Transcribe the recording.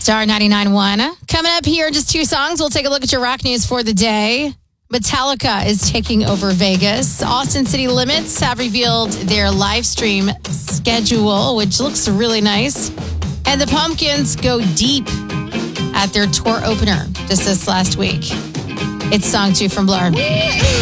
Star 99.1. Coming up here in just two songs, we'll take a look at your rock news for the day. Metallica is taking over Vegas. Austin City Limits have revealed their live stream schedule, which looks really nice. And the Pumpkins go deep at their tour opener just this last week. It's song 2 from Blur.